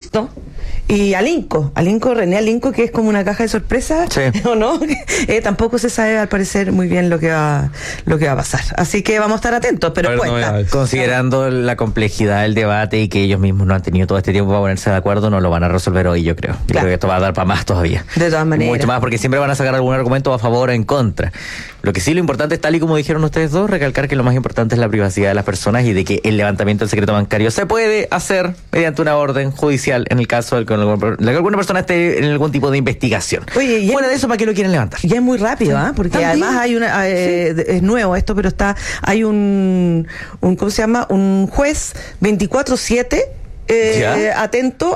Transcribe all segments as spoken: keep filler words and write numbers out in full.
listo. Y Alinco, Alinco, René Alinco, que es como una caja de sorpresas, sí. ¿o no? Eh, tampoco se sabe al parecer muy bien lo que va lo que va a pasar. Así que vamos a estar atentos, pero Bueno, cuenta. no, Considerando la complejidad del debate y que ellos mismos no han tenido todo este tiempo para ponerse de acuerdo, no lo van a resolver hoy, yo creo. Yo Claro. creo que esto va a dar para más todavía. De todas maneras. Mucho más, porque siempre van a sacar algún argumento a favor o en contra. Lo que sí, lo importante es, tal y como dijeron ustedes dos, recalcar que lo más importante es la privacidad de las personas y de que el levantamiento del secreto bancario se puede hacer mediante una orden judicial en el caso de que alguna persona esté en algún tipo de investigación. Oye, y fuera es, de eso, ¿para qué lo quieren levantar? ya es muy rápido, ¿ah? ¿eh? Porque ¿También? además hay una, eh, sí. es nuevo esto, pero está, hay un, un ¿cómo se llama? Un juez veinticuatro siete. Eh, atento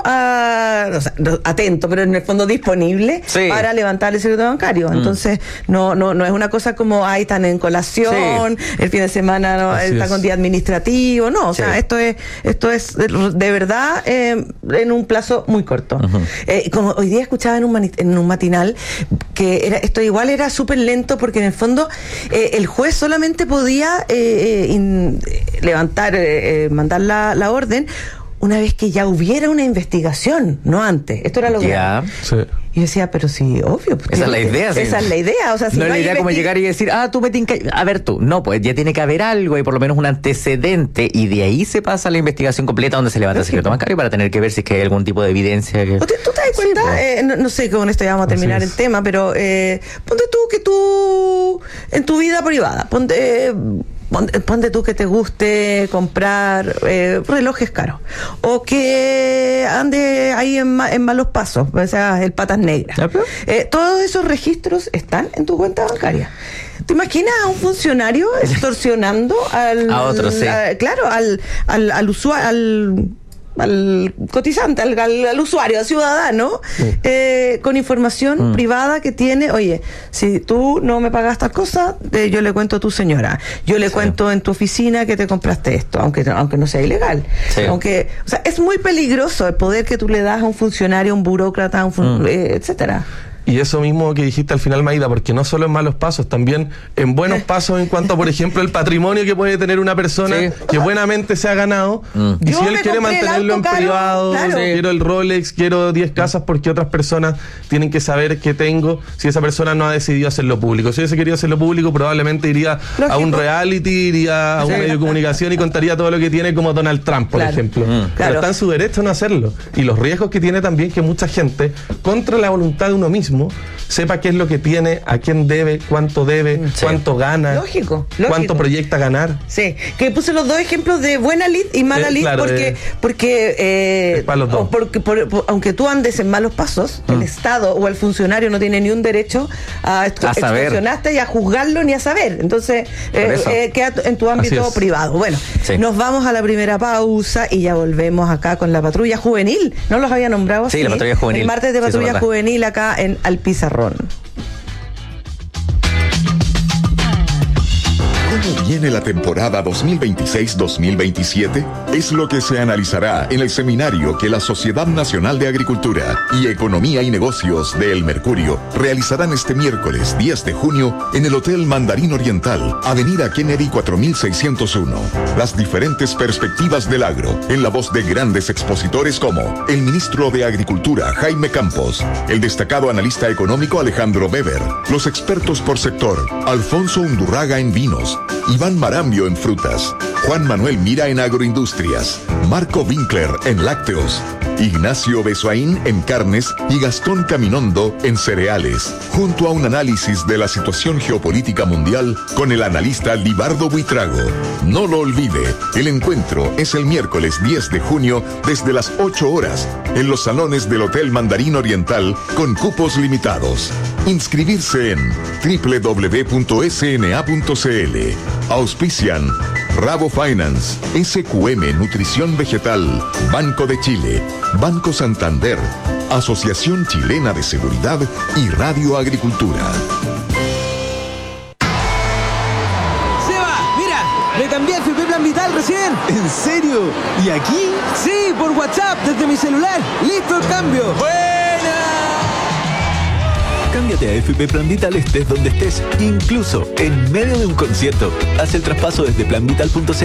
a o sea, no, atento pero en el fondo disponible sí. para levantar el secreto bancario. mm. Entonces no no no es una cosa como ahí están en colación, sí. el fin de semana no, está es. con día administrativo, no, o sí. sea, esto es esto es de verdad eh, en un plazo muy corto. uh-huh. eh, como hoy día escuchaba en un, mani- en un matinal que era, esto igual era súper lento porque en el fondo eh, el juez solamente podía eh, in, levantar eh, mandar la, la orden una vez que ya hubiera una investigación, no antes. Esto era lo que... Ya. Sí. Y yo decía, pero sí, obvio. Pues, esa es la idea. Sí. Esa es la idea. O sea, si no no es la idea investi- como llegar y decir, ah, tú me tinca... A ver tú. No, pues ya tiene que haber algo y por lo menos un antecedente y de ahí se pasa la investigación completa donde se levanta el secreto bancario para tener que ver si es que hay algún tipo de evidencia. Que... ¿Tú te, tú te das cuenta? Sí, pues. eh, no, no sé, con esto ya vamos a terminar el tema, pero eh, ponte tú que tú, en tu vida privada, ponte... Eh, Ponte, ponte tú que te guste comprar eh, relojes caros o que ande ahí en, ma, en malos pasos, o sea, el patas negras. Eh, todos esos registros están en tu cuenta bancaria. ¿Te imaginas a un funcionario extorsionando al... a otro, sí. A, claro, al, al, al usuario, al... al cotizante, al, al, al usuario, al ciudadano, sí. eh, con información mm. privada que tiene, oye, si tú no me pagas tal cosa, eh, yo le cuento a tu señora, yo le sí. cuento en tu oficina que te compraste esto, aunque, aunque no sea ilegal. Sí. Aunque, o sea, es muy peligroso el poder que tú le das a un funcionario, a un burócrata, a un fun- mm. eh, etcétera. Y eso mismo que dijiste al final, Maida, porque no solo en malos pasos, también en buenos pasos en cuanto a, por ejemplo, el patrimonio que puede tener una persona sí. que buenamente se ha ganado. Mm. Y Yo si él quiere mantenerlo en caro, privado, claro. quiero el Rolex, quiero diez casas porque otras personas tienen que saber qué tengo, si esa persona no ha decidido hacerlo público. Si hubiese querido hacerlo público, probablemente iría Lógico. a un reality, iría a un sí. medio de comunicación y contaría todo lo que tiene como Donald Trump, por claro. ejemplo. Mm. Pero claro. está en su derecho no hacerlo. Y los riesgos que tiene también que mucha gente, contra la voluntad de uno mismo, sepa qué es lo que tiene, a quién debe, cuánto debe, sí. cuánto gana, lógico, lógico. cuánto proyecta ganar. Sí, que puse los dos ejemplos de buena lead y mala eh, lead claro, porque, eh, porque, eh, o porque por, por, aunque tú andes en malos pasos, mm. el Estado o el funcionario no tiene ni un derecho a, esto, a extorsionarte y a juzgarlo ni a saber. Entonces, eh, eh, queda en tu ámbito privado. Bueno, sí. nos vamos a la primera pausa y ya volvemos acá con la patrulla juvenil. ¿No los había nombrado así? Sí, la patrulla juvenil. El martes de patrulla sí, juvenil acá en Al Pizarrón. ¿Cómo viene la temporada dos mil veintiséis dos mil veintisiete? Es lo que se analizará en el seminario que la Sociedad Nacional de Agricultura y Economía y Negocios de El Mercurio realizarán este miércoles diez de junio en el Hotel Mandarín Oriental, Avenida Kennedy cuatro mil seiscientos uno. Las diferentes perspectivas del agro, en la voz de grandes expositores como el ministro de Agricultura, Jaime Campos, el destacado analista económico Alejandro Weber, los expertos por sector, Alfonso Undurraga en vinos, Iván Marambio en frutas, Juan Manuel Mira en agroindustrias, Marco Winkler en lácteos, Ignacio Besoaín en carnes y Gastón Caminondo en cereales, junto a un análisis de la situación geopolítica mundial con el analista Libardo Buitrago. No lo olvide, el encuentro es el miércoles diez de junio desde las ocho horas en los salones del Hotel Mandarín Oriental con cupos limitados. Inscribirse en doble u doble u doble u punto s n a punto c l. Auspician Rabo Finance, S Q M Nutrición Vegetal, Banco de Chile, Banco Santander, Asociación Chilena de Seguridad y Radio Agricultura. ¡Seba! ¡Mira! ¡Me cambié a F P Plan Vital recién! ¿En serio? ¿Y aquí? Sí, por WhatsApp, desde mi celular. ¡Listo el cambio! ¡Buena! Cámbiate a F P Plan Vital estés donde estés, incluso en medio de un concierto. Haz el traspaso desde plan vital punto c l.